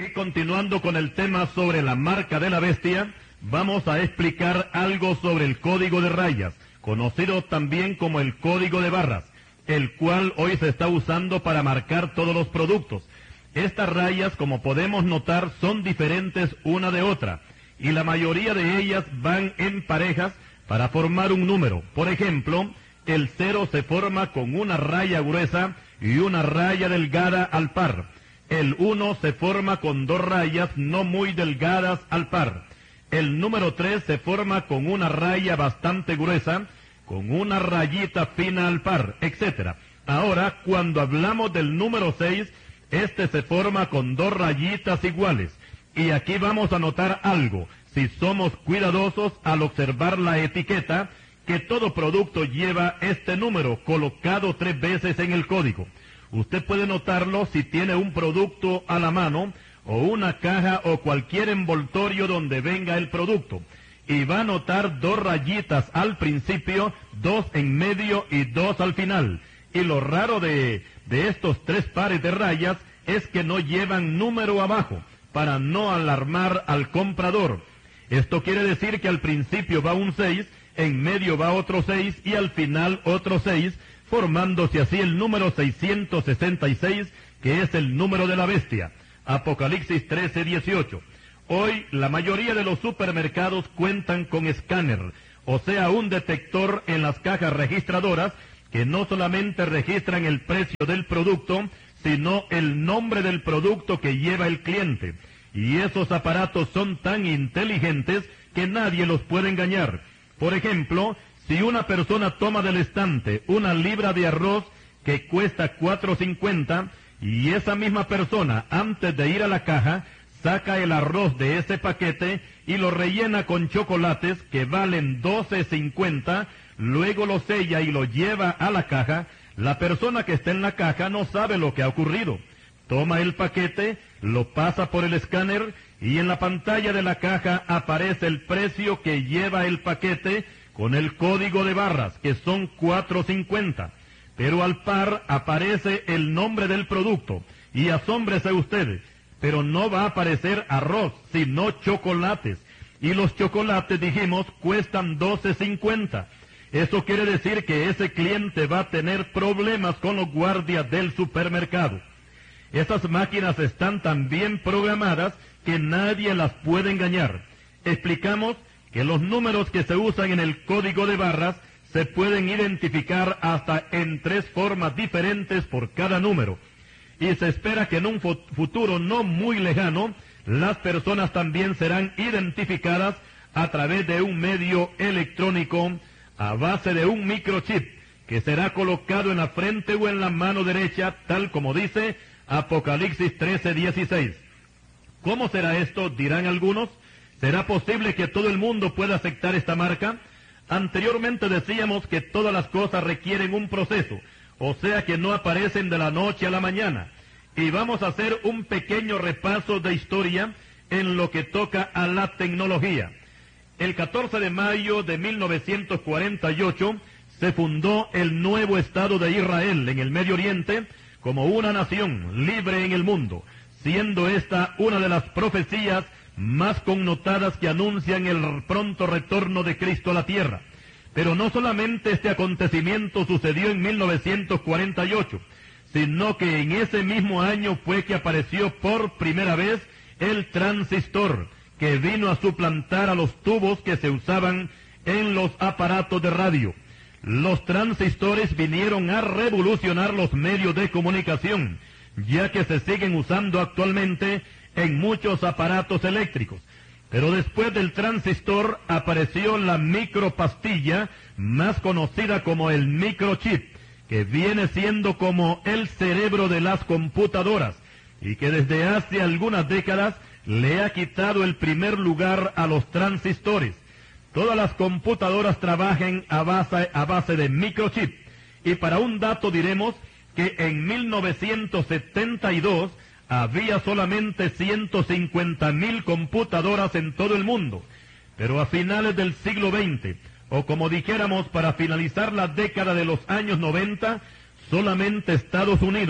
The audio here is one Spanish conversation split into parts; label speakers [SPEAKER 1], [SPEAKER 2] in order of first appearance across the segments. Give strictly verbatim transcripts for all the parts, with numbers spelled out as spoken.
[SPEAKER 1] Y continuando con el tema sobre la marca de la bestia, vamos a explicar algo sobre el código de rayas, conocido también como el código de barras, el cual hoy se está usando para marcar todos los productos. Estas rayas, como podemos notar, son diferentes una de otra, y la mayoría de ellas van en parejas para formar un número. Por ejemplo, el cero se forma con una raya gruesa y una raya delgada al par. El uno se forma con dos rayas no muy delgadas al par. El número tres se forma con una raya bastante gruesa, con una rayita fina al par, etcétera. Ahora, cuando hablamos del número seis, este se forma con dos rayitas iguales. Y aquí vamos a notar algo, si somos cuidadosos al observar la etiqueta, que todo producto lleva este número colocado tres veces en el código. Usted puede notarlo si tiene un producto a la mano, o una caja o cualquier envoltorio donde venga el producto. Y va a notar dos rayitas al principio, dos en medio y dos al final. Y lo raro de, de estos tres pares de rayas es que no llevan número abajo, para no alarmar al comprador. Esto quiere decir que al principio va un seis, en medio va otro seis y al final otro seis, formándose así el número seiscientos sesenta y seis, que es el número de la bestia. Apocalipsis trece dieciocho. Hoy la mayoría de los supermercados cuentan con escáner, o sea, un detector en las cajas registradoras que no solamente registran el precio del producto, sino el nombre del producto que lleva el cliente. Y esos aparatos son tan inteligentes que nadie los puede engañar. Por ejemplo, si una persona toma del estante una libra de arroz que cuesta cuatro cincuenta, y esa misma persona, antes de ir a la caja, saca el arroz de ese paquete y lo rellena con chocolates que valen doce cincuenta, luego lo sella y lo lleva a la caja, la persona que está en la caja no sabe lo que ha ocurrido. Toma el paquete, lo pasa por el escáner y en la pantalla de la caja aparece el precio que lleva el paquete con el código de barras, que son cuatro cincuenta. Pero al par aparece el nombre del producto, y asómbrese usted, pero no va a aparecer arroz, sino chocolates. Y los chocolates, dijimos, cuestan doce cincuenta. Eso quiere decir que ese cliente va a tener problemas con los guardias del supermercado. Estas máquinas están tan bien programadas que nadie las puede engañar. Explicamos que los números que se usan en el código de barras se pueden identificar hasta en tres formas diferentes por cada número. Y se espera que en un futuro no muy lejano, las personas también serán identificadas a través de un medio electrónico a base de un microchip que será colocado en la frente o en la mano derecha, tal como dice Apocalipsis trece dieciséis. ¿Cómo será esto?, dirán algunos. ¿Será posible que todo el mundo pueda aceptar esta marca? Anteriormente decíamos que todas las cosas requieren un proceso, o sea que no aparecen de la noche a la mañana. Y vamos a hacer un pequeño repaso de historia en lo que toca a la tecnología. El catorce de mayo de mil novecientos cuarenta y ocho se fundó el nuevo Estado de Israel en el Medio Oriente como una nación libre en el mundo, siendo esta una de las profecías más connotadas que anuncian el pronto retorno de Cristo a la tierra. Pero no solamente este acontecimiento sucedió en mil novecientos cuarenta y ocho, sino que en ese mismo año fue que apareció por primera vez el transistor, que vino a suplantar a los tubos que se usaban en los aparatos de radio. Los transistores vinieron a revolucionar los medios de comunicación, ya que se siguen usando actualmente en muchos aparatos eléctricos. Pero después del transistor apareció la micropastilla, más conocida como el microchip, que viene siendo como el cerebro de las computadoras, y que desde hace algunas décadas le ha quitado el primer lugar a los transistores. Todas las computadoras trabajan a base, a base de microchip, y para un dato diremos que en mil novecientos setenta y dos había solamente ciento cincuenta mil computadoras en todo el mundo, pero a finales del siglo veinte, o como dijéramos para finalizar la década de los años noventa, solamente Estados Unidos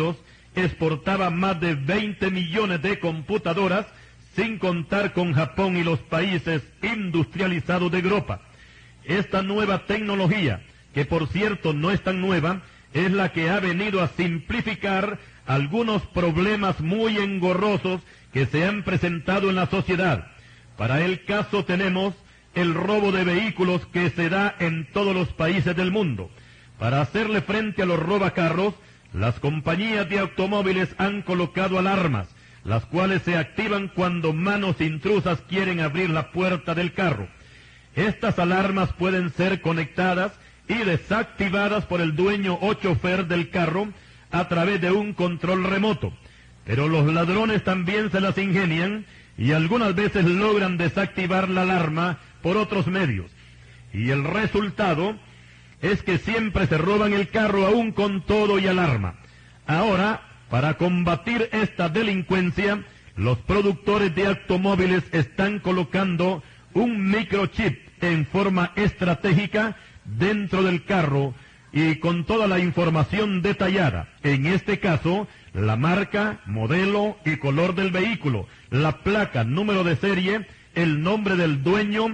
[SPEAKER 1] exportaba más de veinte millones de computadoras, sin contar con Japón y los países industrializados de Europa. Esta nueva tecnología, que por cierto no es tan nueva, es la que ha venido a simplificar algunos problemas muy engorrosos que se han presentado en la sociedad. Para el caso tenemos el robo de vehículos que se da en todos los países del mundo. Para hacerle frente a los robacarros, las compañías de automóviles han colocado alarmas, las cuales se activan cuando manos intrusas quieren abrir la puerta del carro. Estas alarmas pueden ser conectadas y desactivadas por el dueño o chofer del carro a través de un control remoto. Pero los ladrones también se las ingenian y algunas veces logran desactivar la alarma por otros medios. Y el resultado es que siempre se roban el carro aún con todo y alarma. Ahora, para combatir esta delincuencia, los productores de automóviles están colocando un microchip en forma estratégica dentro del carro y con toda la información detallada. En este caso, la marca, modelo y color del vehículo, la placa, número de serie, el nombre del dueño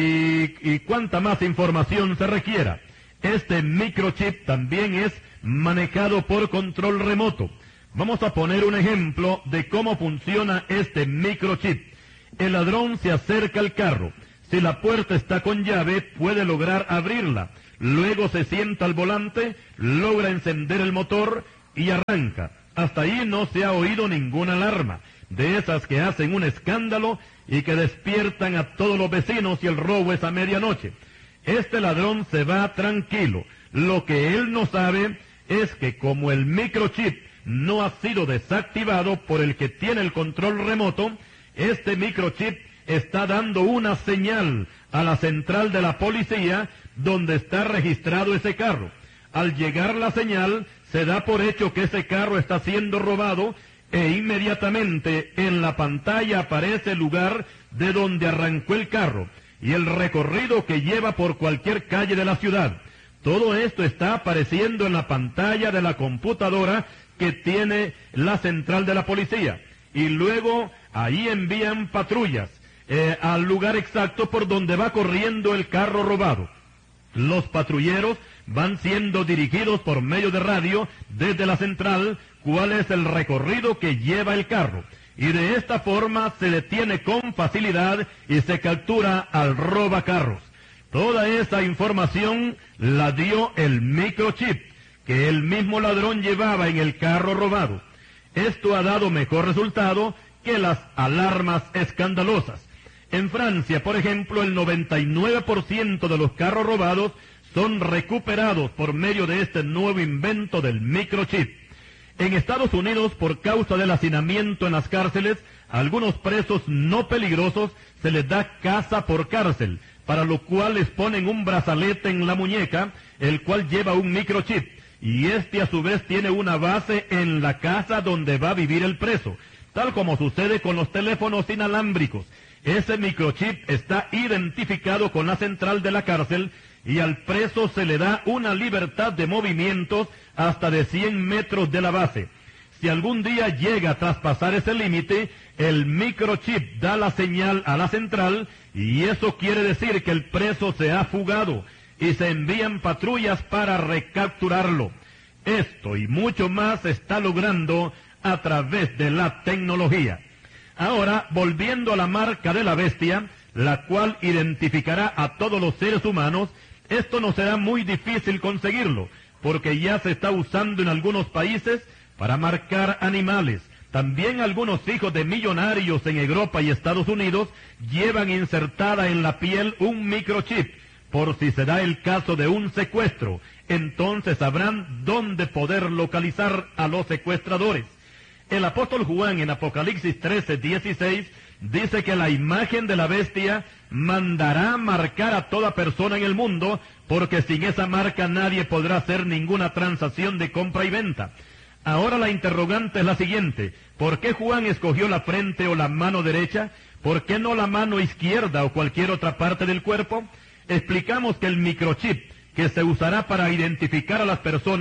[SPEAKER 1] y, y cuánta más información se requiera. Este microchip también es manejado por control remoto. Vamos a poner un ejemplo de cómo funciona este microchip. El ladrón se acerca al carro. Si la puerta está con llave, puede lograr abrirla. Luego se sienta al volante, logra encender el motor y arranca. Hasta ahí no se ha oído ninguna alarma, de esas que hacen un escándalo y que despiertan a todos los vecinos y el robo es a medianoche. Este ladrón se va tranquilo. Lo que él no sabe es que como el microchip no ha sido desactivado por el que tiene el control remoto, este microchip está dando una señal a la central de la policía donde está registrado ese carro. Al llegar la señal, se da por hecho que ese carro está siendo robado e inmediatamente en la pantalla aparece el lugar de donde arrancó el carro y el recorrido que lleva por cualquier calle de la ciudad. Todo esto está apareciendo en la pantalla de la computadora que tiene la central de la policía. Y luego ahí envían patrullas eh, al lugar exacto por donde va corriendo el carro robado. Los patrulleros van siendo dirigidos por medio de radio desde la central cuál es el recorrido que lleva el carro. Y de esta forma se detiene con facilidad y se captura al robacarros. Toda esa información la dio el microchip que el mismo ladrón llevaba en el carro robado. Esto ha dado mejor resultado que las alarmas escandalosas. En Francia, por ejemplo, el noventa y nueve por ciento de los carros robados son recuperados por medio de este nuevo invento del microchip. En Estados Unidos, por causa del hacinamiento en las cárceles, a algunos presos no peligrosos se les da casa por cárcel, para lo cual les ponen un brazalete en la muñeca, el cual lleva un microchip, y este a su vez tiene una base en la casa donde va a vivir el preso, tal como sucede con los teléfonos inalámbricos. Ese microchip está identificado con la central de la cárcel y al preso se le da una libertad de movimientos hasta de cien metros de la base. Si algún día llega a traspasar ese límite, el microchip da la señal a la central y eso quiere decir que el preso se ha fugado y se envían patrullas para recapturarlo. Esto y mucho más se está logrando a través de la tecnología. Ahora, volviendo a la marca de la bestia, la cual identificará a todos los seres humanos, esto no será muy difícil conseguirlo, porque ya se está usando en algunos países para marcar animales. También algunos hijos de millonarios en Europa y Estados Unidos llevan insertada en la piel un microchip, por si se da el caso de un secuestro. Entonces sabrán dónde poder localizar a los secuestradores. El apóstol Juan en Apocalipsis trece, dieciséis dice que la imagen de la bestia mandará marcar a toda persona en el mundo, porque sin esa marca nadie podrá hacer ninguna transacción de compra y venta. Ahora la interrogante es la siguiente: ¿por qué Juan escogió la frente o la mano derecha? ¿Por qué no la mano izquierda o cualquier otra parte del cuerpo? Explicamos que el microchip que se usará para identificar a las personas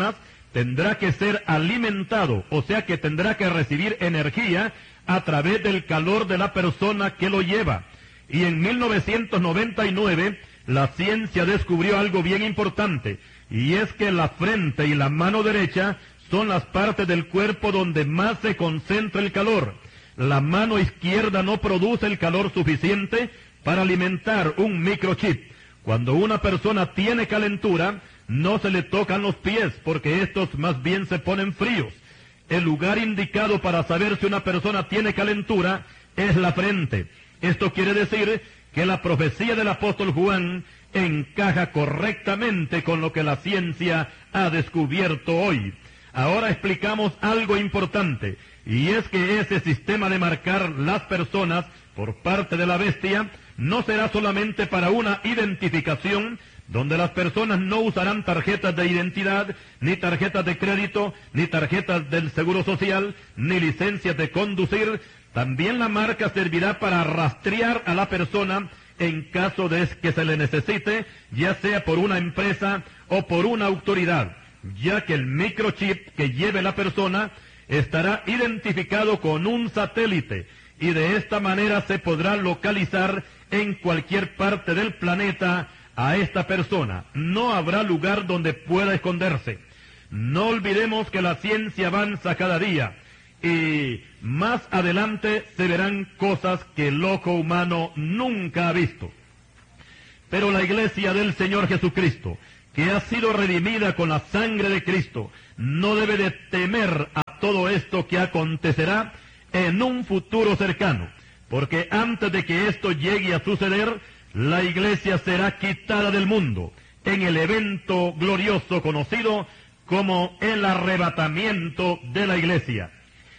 [SPEAKER 1] tendrá que ser alimentado, o sea que tendrá que recibir energía a través del calor de la persona que lo lleva. Y en mil novecientos noventa y nueve, la ciencia descubrió algo bien importante, y es que la frente y la mano derecha son las partes del cuerpo donde más se concentra el calor. La mano izquierda no produce el calor suficiente para alimentar un microchip. Cuando una persona tiene calentura, no se le tocan los pies, porque estos más bien se ponen fríos. El lugar indicado para saber si una persona tiene calentura es la frente. Esto quiere decir que la profecía del apóstol Juan encaja correctamente con lo que la ciencia ha descubierto hoy. Ahora explicamos algo importante, y es que ese sistema de marcar las personas por parte de la bestia no será solamente para una identificación, donde las personas no usarán tarjetas de identidad, ni tarjetas de crédito, ni tarjetas del Seguro Social, ni licencias de conducir. También la marca servirá para rastrear a la persona en caso de que se le necesite, ya sea por una empresa o por una autoridad, ya que el microchip que lleve la persona estará identificado con un satélite, y de esta manera se podrá localizar en cualquier parte del planeta a esta persona. No habrá lugar donde pueda esconderse. No olvidemos que la ciencia avanza cada día, y más adelante se verán cosas que el ojo humano nunca ha visto. Pero la iglesia del Señor Jesucristo, que ha sido redimida con la sangre de Cristo, no debe de temer a todo esto que acontecerá en un futuro cercano, porque antes de que esto llegue a suceder, la iglesia será quitada del mundo en el evento glorioso conocido como el arrebatamiento de la iglesia.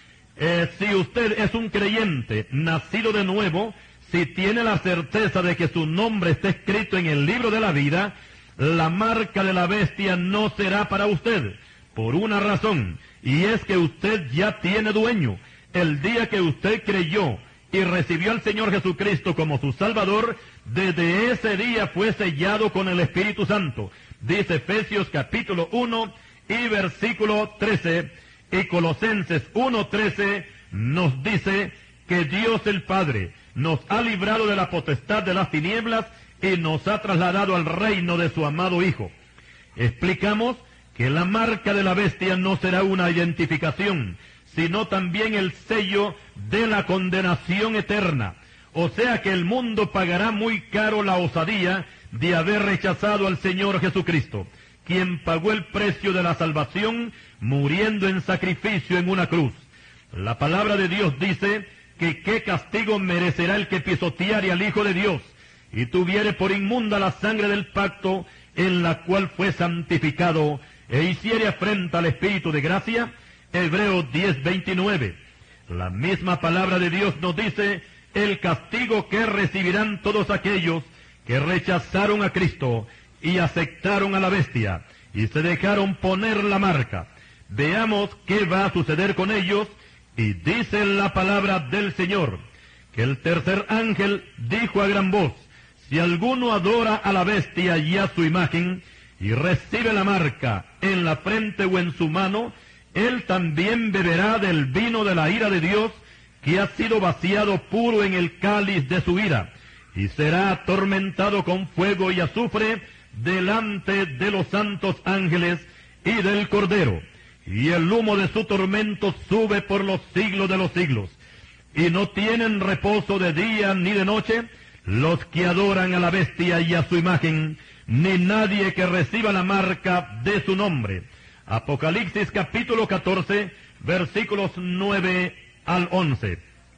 [SPEAKER 1] Eh, si usted es un creyente nacido de nuevo, si tiene la certeza de que su nombre está escrito en el libro de la vida, la marca de la bestia no será para usted, por una razón, y es que usted ya tiene dueño. El día que usted creyó y recibió al Señor Jesucristo como su Salvador, desde ese día fue sellado con el Espíritu Santo. Dice Efesios capítulo uno y versículo trece, y Colosenses uno trece nos dice que Dios el Padre nos ha librado de la potestad de las tinieblas y nos ha trasladado al reino de su amado Hijo. Explicamos que la marca de la bestia no será una identificación, sino también el sello de la condenación eterna. O sea que el mundo pagará muy caro la osadía de haber rechazado al Señor Jesucristo, quien pagó el precio de la salvación muriendo en sacrificio en una cruz. La palabra de Dios dice que qué castigo merecerá el que pisoteare al Hijo de Dios y tuviere por inmunda la sangre del pacto en la cual fue santificado e hiciere afrenta al Espíritu de gracia. Hebreos diez veintinueve. La misma palabra de Dios nos dice el castigo que recibirán todos aquellos que rechazaron a Cristo y aceptaron a la bestia y se dejaron poner la marca. Veamos qué va a suceder con ellos, y dice la palabra del Señor que el tercer ángel dijo a gran voz: si alguno adora a la bestia y a su imagen y recibe la marca en la frente o en su mano, él también beberá del vino de la ira de Dios, que ha sido vaciado puro en el cáliz de su ira, y será atormentado con fuego y azufre delante de los santos ángeles y del Cordero, y el humo de su tormento sube por los siglos de los siglos. Y no tienen reposo de día ni de noche los que adoran a la bestia y a su imagen, ni nadie que reciba la marca de su nombre. Apocalipsis capítulo catorce, versículos nueve al once.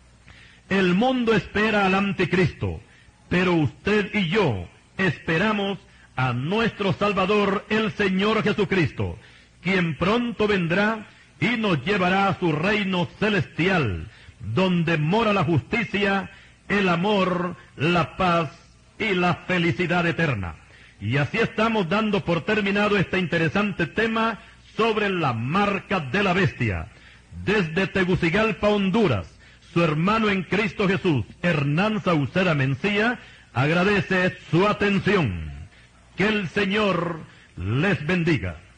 [SPEAKER 1] El mundo espera al anticristo, pero usted y yo esperamos a nuestro Salvador, el Señor Jesucristo, quien pronto vendrá y nos llevará a su reino celestial, donde mora la justicia, el amor, la paz y la felicidad eterna. Y así estamos dando por terminado este interesante tema sobre la marca de la bestia. Desde Tegucigalpa, Honduras, su hermano en Cristo Jesús, Hernán Sauceda Mencía, agradece su atención. Que el Señor les bendiga.